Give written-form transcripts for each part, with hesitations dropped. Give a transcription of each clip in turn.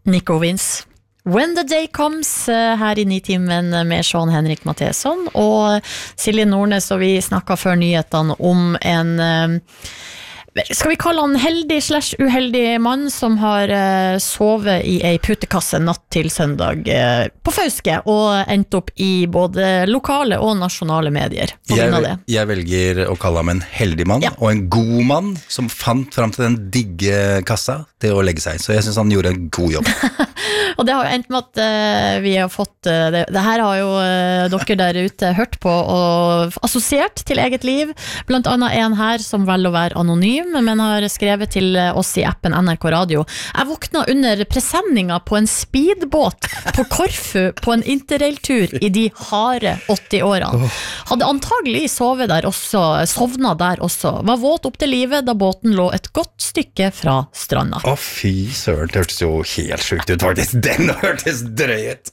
Nico Vince. When the Day Comes, her I Nitimen med Sean Henrik Matheson og Silje Nordnes, og vi snakket før nyhetene om en skal vi kalle han heldig/uheldig mann som har sovet I ei putekasse natt til søndag på Fauske og endt opp I både lokale og nasjonale medier på grunn av det. Jeg velger å kalle ham en heldig mann og en god mann som fant frem til den digge kassa til å legge seg, så jeg synes han gjorde en god jobb. Og det har jo endt med at vi har fått det her har jo dere der ute hørt på og assosiert til eget liv, blant annet en her som velger å være anonym men har skrevet til oss I appen NRK Radio. Jeg våkna under presenninga på en speedbåt på Korfu på en interrailtur I de harde 80-årene. Hadde antagelig sovet der også, sovna der også. Var våt opp til livet da båten lå et godt stykke fra stranda. Fy søren, det hørtes jo helt sjukt ut faktisk. Den hørtes drøyet.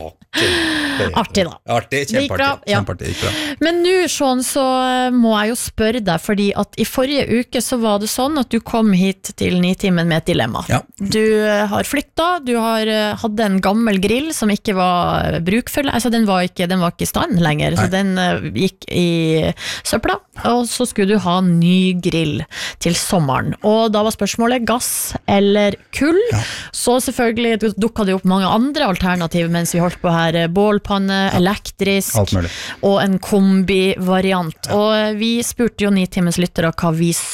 Artig da. Artig, kjempeartig. Men nå, Sean, så må jeg jo spørre deg, fordi at I forrige uke så var det sånn at du kom hit til Nitimen med et dilemma. Du har flyttet, du hadde en gammel grill som ikke var brukfull, altså den var ikke I stand lenger, så den gikk I søpla, og så skulle du ha ny grill til sommeren. Og da var spørsmålet gass eller kull, så selvfølgelig dukket det opp mange andre alternativer mens vi holdt på her, bålpanne, elektrisk og en kombi-variant. Og vi spurte jo Nitimens lyttere hva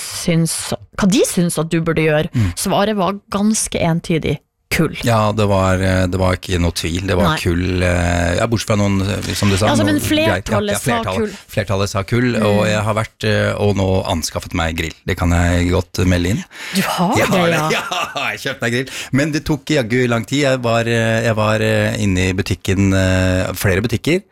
de syns at du burde gjøre. Svaret var ganske entydig. Kull. Ja, det var ikke noe tvil. Det var kull, bortsett fra noen, som du sa. Altså, men flertallet sa kull. Flertallet sa kull, og jeg har vært og nå anskaffet meg grill. Det kan jeg godt melde inn. Du har det, Ja, jeg kjøpte meg grill. Men det tok jaggu lang tid. Jeg var inne I butikken, flere butikker,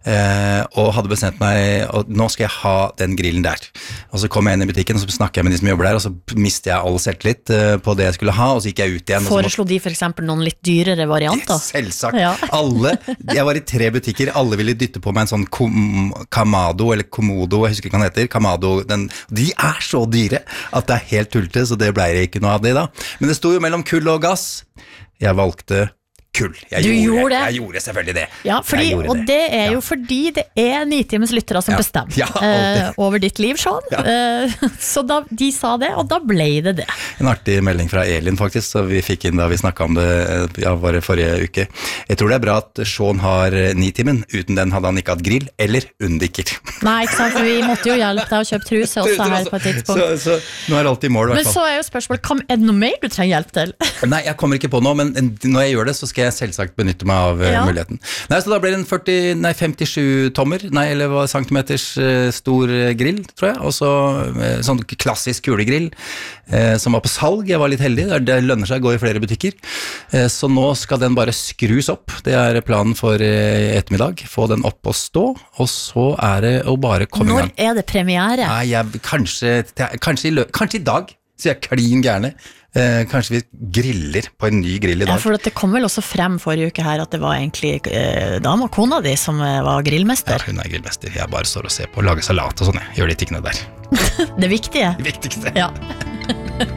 og hadde bestemt meg, og nå skal jeg ha den grillen der. Og så kom jeg inn I butikken, og så snakket jeg med de som jobber der, og så mistet jeg all selvtillit på det jeg skulle ha, og så gikk jeg ut igjen. Foreslo de for eksempel noen litt dyrere varianter? Selvsagt. Jeg var I 3 butikker, alle ville dytte på meg en sånn Kamado, eller Komodo, jeg husker ikke hva den heter, Kamado, de så dyre at det helt tullte, så det ble ikke noe av det da. Men det sto jo mellom kull og gass. Jeg valgte kull. Jeg gjorde selvfølgelig det. Ja, og det jo fordi det Nitimens lyttere som bestemmer over ditt liv, Sean. Så da, de sa det, og da ble det det. En artig melding fra Elin faktisk, så vi fikk inn da vi snakket om det var det forrige uke. Jeg tror det bra at Sean har Nitimen, uten den hadde han ikke hatt grill eller undiker. Nei, ikke sant, for vi måtte jo hjelpe deg å kjøpe truse også her på et tidspunkt. Så nå alt I mål. Men så jo spørsmålet, det noe mer du trenger hjelp til? Nei, jeg kommer ikke på noe, men når jeg gjør det, så skal jeg selvsagt benytte meg av muligheten. Nei, så da ble det en 57 tommer, eller centimeters stor grill, tror jeg, og så sånn klassisk kulegrill, som var på salg. Jeg var litt heldig, det lønner seg å gå I flere butikker, så nå skal den bare skrus opp. Det planen for ettermiddag, få den opp og stå, og så det å bare komme I gang. Når det premiere? Nei, kanskje I dag, så jeg klin gærne. Kanskje vi griller på en ny grill I dag. Ja, for det kom vel også frem forrige uke her at det var egentlig dama, kona di, som var grillmester. Ja, hun grillmester. Jeg bare står og ser på, lager salat og sånn. Jeg gjør de tingene der. Det viktige. Det viktigste. Ja.